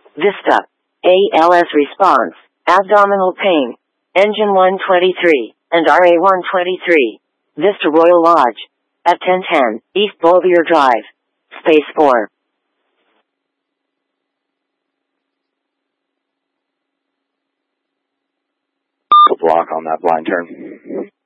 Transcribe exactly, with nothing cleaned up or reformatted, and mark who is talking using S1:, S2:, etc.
S1: Vista. A L S response. Abdominal pain. Engine one twenty-three. And R A one twenty-three. Vista Royal Lodge. At ten ten, East Bolvier Drive. Space four.
S2: Block on that blind turn.